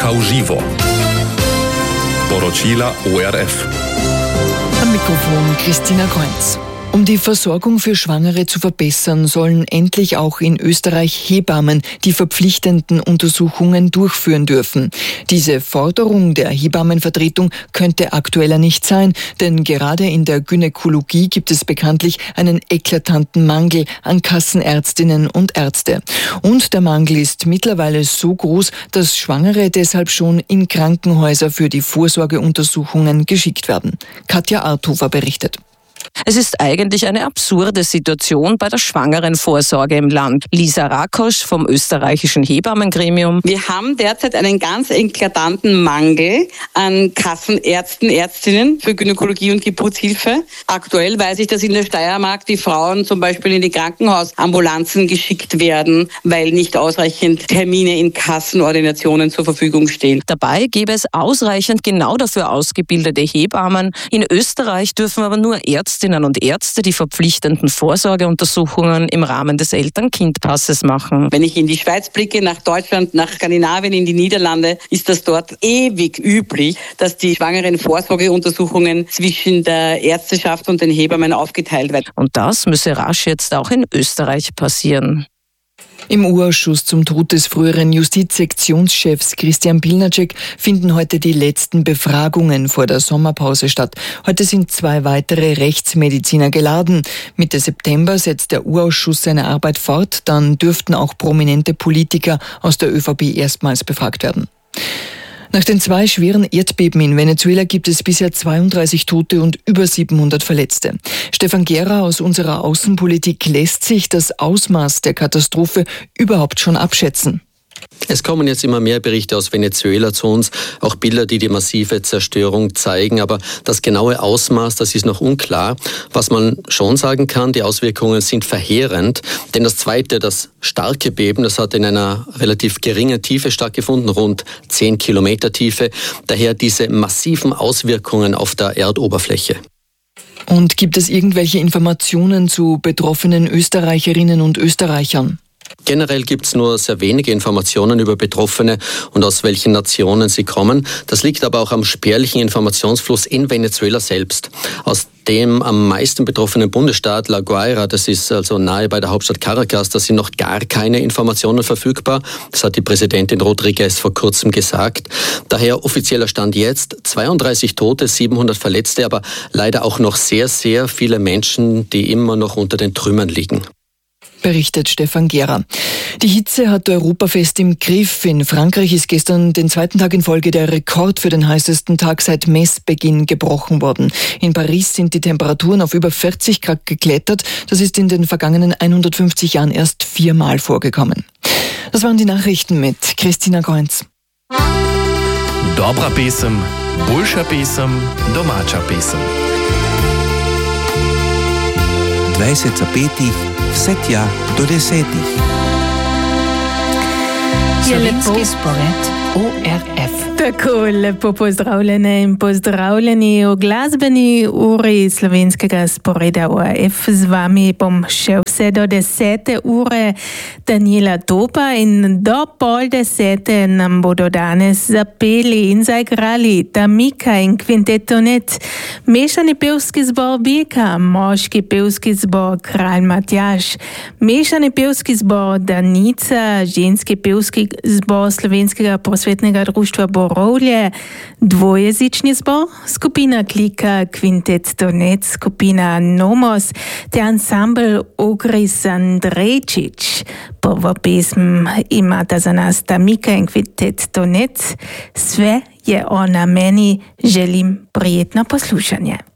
Polska u živo. Poročila ORF. Am Mikrofon Christina Kreuz. Um die Versorgung für Schwangere zu verbessern, sollen endlich auch in Österreich Hebammen die verpflichtenden Untersuchungen durchführen dürfen. Diese Forderung der Hebammenvertretung könnte aktueller nicht sein, denn gerade in der Gynäkologie gibt es bekanntlich einen eklatanten Mangel an Kassenärztinnen und Ärzte. Und der Mangel ist mittlerweile so groß, dass Schwangere deshalb schon in Krankenhäuser für die Vorsorgeuntersuchungen geschickt werden. Katja Arthofer berichtet. Es ist eigentlich eine absurde Situation bei der Schwangerenvorsorge im Land. Lisa Rakosch vom österreichischen Hebammengremium. Wir haben derzeit einen ganz eklatanten Mangel an Kassenärzten, Ärztinnen für Gynäkologie und Geburtshilfe. Aktuell weiß ich, dass in der Steiermark die Frauen zum Beispiel in die Krankenhausambulanzen geschickt werden, weil nicht ausreichend Termine in Kassenordinationen zur Verfügung stehen. Dabei gäbe es ausreichend genau dafür ausgebildete Hebammen. In Österreich dürfen aber nur Ärztinnen und Ärzte die verpflichtenden Vorsorgeuntersuchungen im Rahmen des Eltern-Kind-Passes machen. Wenn ich in die Schweiz blicke, nach Deutschland, nach Skandinavien, in die Niederlande, ist das dort ewig üblich, dass die schwangeren Vorsorgeuntersuchungen zwischen der Ärzteschaft und den Hebammen aufgeteilt werden. Und das müsse rasch jetzt auch in Österreich passieren. Im U-Ausschuss zum Tod des früheren Justizsektionschefs Christian Pilnacek finden heute die letzten Befragungen vor der Sommerpause statt. Heute sind 2 weitere Rechtsmediziner geladen. Mitte September setzt der U-Ausschuss seine Arbeit fort. Dann dürften auch prominente Politiker aus der ÖVP erstmals befragt werden. Nach den 2 schweren Erdbeben in Venezuela gibt es bisher 32 Tote und über 700 Verletzte. Stefan Gera aus unserer Außenpolitik lässt sich das Ausmaß der Katastrophe überhaupt schon abschätzen. Es kommen jetzt immer mehr Berichte aus Venezuela zu uns, auch Bilder, die die massive Zerstörung zeigen. Aber das genaue Ausmaß, das ist noch unklar. Was man schon sagen kann, die Auswirkungen sind verheerend. Denn das zweite, das starke Beben, das hat in einer relativ geringen Tiefe stattgefunden, rund 10 Kilometer Tiefe. Daher diese massiven Auswirkungen auf der Erdoberfläche. Und gibt es irgendwelche Informationen zu betroffenen Österreicherinnen und Österreichern? Generell gibt es nur sehr wenige Informationen über Betroffene und aus welchen Nationen sie kommen. Das liegt aber auch am spärlichen Informationsfluss in Venezuela selbst. Aus dem am meisten betroffenen Bundesstaat La Guaira, das ist also nahe bei der Hauptstadt Caracas, da sind noch gar keine Informationen verfügbar. Das hat die Präsidentin Rodriguez vor kurzem gesagt. Daher offizieller Stand jetzt 32 Tote, 700 Verletzte, aber leider auch noch sehr, sehr viele Menschen, die immer noch unter den Trümmern liegen. Berichtet Stefan Gera. Die Hitze hat Europafest im Griff. In Frankreich ist gestern den 2. Tag in Folge der Rekord für den heißesten Tag seit Messbeginn gebrochen worden. In Paris sind die Temperaturen auf über 40 Grad geklettert. Das ist in den vergangenen 150 Jahren erst 4-mal vorgekommen. Das waren die Nachrichten mit Christina Kreuz. Dobra pesem, boljša pesem, domača pesem. 25 setja do 10. Slovenski spored ORF. Tako, lepo pozdravljene in pozdravljeni v glasbeni uri slovenskega sporeda ORF. Z vami bom še vse do 10. ure. Daniela Topa in do 9:30 nam bodo danes zapeli in zaigrali Tamika in Kvinteto Net, mešani pevski zbor Bika, moški pevski zbor Kralj Matjaž, mešani pevski zbor Danica, ženski pevski zbor Slovenskega prosvetnega društva Borovlje, dvojezični zbor, skupina Klika, Kvinteto Net, skupina Nomos, te ansambl Ogris Andrejčič. Prvo pesm imata za nas Tamika in Kvinteto Net. Sve je ona meni, želim prijetno poslušanje.